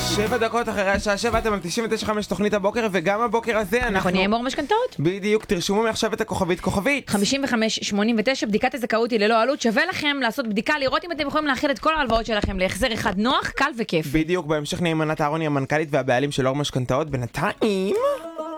7 דקות אחרי השעה 7, אתם על 99.5 תוכנית הבוקר, וגם הבוקר הזה אנחנו נהיה מור משכנתאות. בדיוק, תרשמו מעכשיו את הכוכבית 5589, בדיקת הזכאות היא ללא עלות, שווה לכם לעשות בדיקה, לראות אם אתם יכולים להכיל את כל ההלוואות שלכם להחזר אחד נוח, קל וכיף. בדיוק, בהמשך נהיה מנת אהרוני, המנכ"לית והבעלים של אור משכנתאות. בינתיים